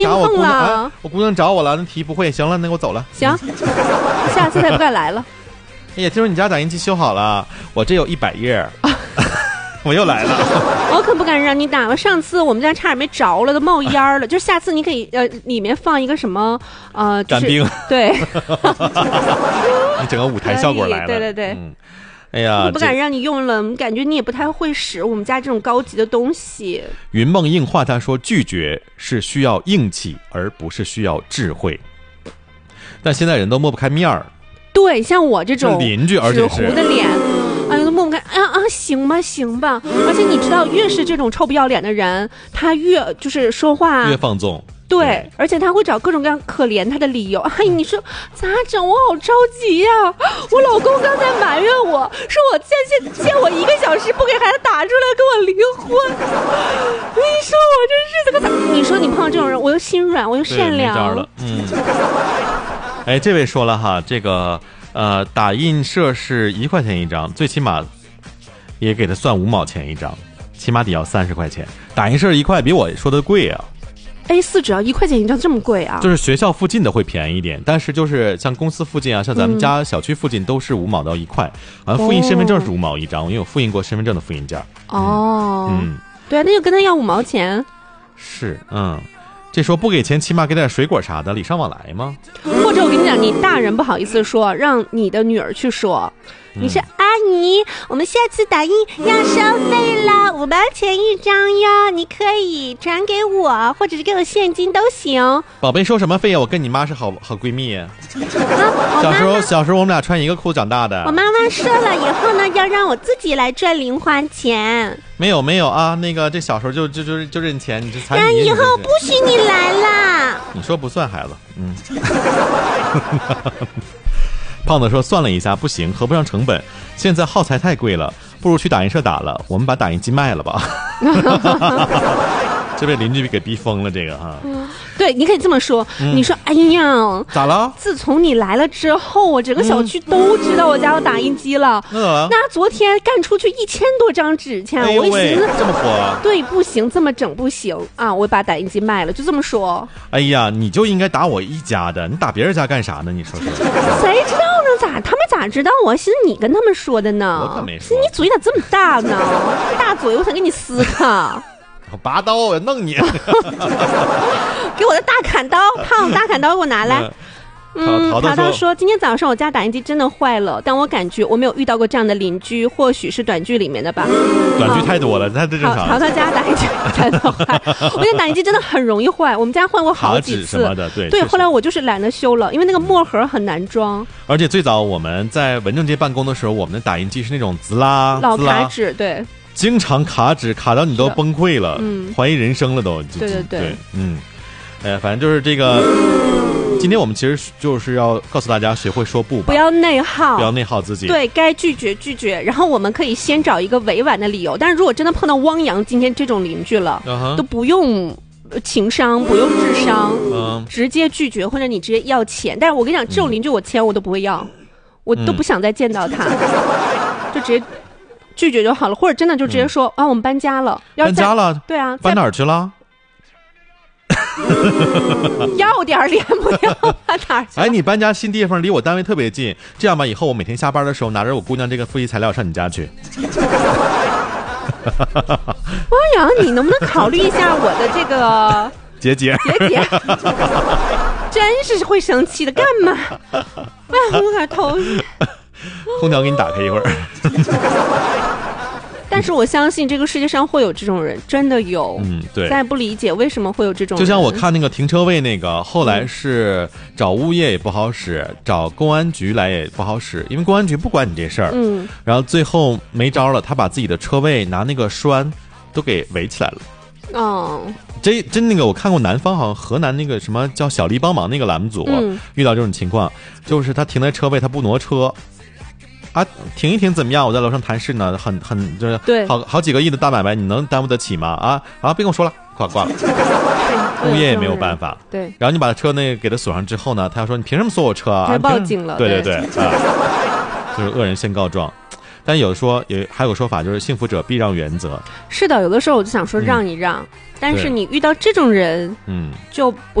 找我姑娘了， 我姑娘找我了，那题不会，行了，那我走了。 行，下次才不敢来了。 哎呀，听说你家打印机修好了，我这有100页，我又来了。 我可不敢让你打了，上次我们家差点没着了，都冒烟了。就是下次你可以里面放一个什么干冰， 对， 你整个舞台效果来了。 对对对。 哎呀， 我不敢让你用了，感觉你也不太会使我们家这种高级的东西。 云梦硬话他说，拒绝是需要硬气，而不是需要智慧。但现在人都抹不开面儿。 对，像我这种邻居，而且是纸糊的脸，哎呀，都抹不开。行吧，行吧。而且你知道，越是这种臭不要脸的人，他越就是说话越放纵。 对，而且他会找各种各样可怜他的理由。哎，你说咋整？我好着急呀！我老公刚才埋怨我说我欠我1个小时不给孩子打出来，跟我离婚。你说我这日子可咋？你说你碰到这种人，我又心软，我又善良。 没招了。哎，这位说了哈，这个打印社是1块钱一张，最起码也给他算5毛钱一张，起码得要30块钱。打印社1块比我说的贵啊。 A4 只要1块钱一张，这么贵啊？ 就是学校附近的会便宜一点，但是就是像公司附近啊，像咱们家小区附近都是5毛到1块。好像复印身份证是5毛一张，因为我复印过身份证的复印件。 对啊，那就跟他要5毛钱。 是，这说不给钱，起码给点水果啥的，礼尚往来吗？ 或者我跟你讲，你大人不好意思说，让你的女儿去说。你说阿姨，我们下次打印要收费了，5毛钱一张哟，你可以转给我，或者是给我现金都行。 宝贝，收什么费呀？我跟你妈是好闺蜜。小时候我们俩穿一个裤子长大的。 我妈妈说了，以后呢要让我自己来赚零花钱。 没有啊，那个这小时候就认钱，你这才以后不许你来啦。 你说不算孩子，胖子说算了一下，不行，合不上成本，现在耗材太贵了，不如去打印社打了，我们把打印机卖了吧。这被邻居给逼疯了，这个哈。 对，你可以这么说，你说哎呀， 咋了？ 自从你来了之后，我整个小区都知道我家有打印机了。那昨天干出去1000多张纸钱，我一寻思这么火， 对，不行，这么整不行啊，我把打印机卖了，就这么说。 哎呀，你就应该打我一家的，你打别人家干啥呢？你说说。 谁知道呢？他们咋知道我？寻思你跟他们说的呢？ 我可没说。 你嘴咋这么大呢？大嘴，我想给你撕开。 我拔刀，我弄你！ 给我的大砍刀，胖大砍刀给我拿来。淘淘说，今天早上我家打印机真的坏了，但我感觉我没有遇到过这样的邻居，或许是短剧里面的吧。 短剧太多了，太正常。 淘淘家打印机真的坏，我觉得打印机真的很容易坏，我们家换过好几次。 什么的， 对，后来我就是懒得修了，因为那个墨盒很难装。 而且最早我们在文政街办公的时候，我们的打印机是那种滋啦老卡纸，对。 经常卡纸，卡到你都崩溃了，怀疑人生了都。 对， 反正就是这个。今天我们其实就是要告诉大家，学会说不吧， 不要内耗， 不要内耗自己。 对，该拒绝。然后我们可以先找一个委婉的理由，但是如果真的碰到汪洋今天这种邻居了，都不用情商，不用智商，直接拒绝，或者你直接要钱。但是我跟你讲，这种邻居我钱我都不会要，我都不想再见到他，就直接。拒绝就好了，或者真的就直接说我们搬家了， 搬家了， 对啊， 搬哪儿去了？ 要点脸不要搬哪儿去？ 哎，你搬家新地方离我单位特别近，这样吧，以后我每天下班的时候拿着我姑娘这个复习材料上你家去。 汪洋，你能不能考虑一下我的这个姐姐， 真是会生气的，干嘛？哎，我有点头晕。 空调给你打开一会儿。 但是我相信这个世界上会有这种人，真的有。 对。 咱也不理解为什么会有这种人。 就像我看那个停车位那个，后来是找物业也不好使，找公安局来也不好使，因为公安局不管你这事儿。然后最后没招了，他把自己的车位拿那个栓都给围起来了。真那个我看过南方好像河南那个什么叫小丽帮忙那个栏目组，遇到这种情况，就是他停在车位他不挪车。停一停怎么样？我在楼上谈事呢，很就是对， 好几个亿的大买卖，你能担负得起吗？别跟我说了，挂了。物业也没有办法。 对。 然后你把车那个给他锁上之后呢，他要说你凭什么锁我车啊？ 还报警了。 对，就是恶人先告状。 但还有个说法就是幸福者必让原则。 是的，有的时候我就想说让一让，但是你遇到这种人，就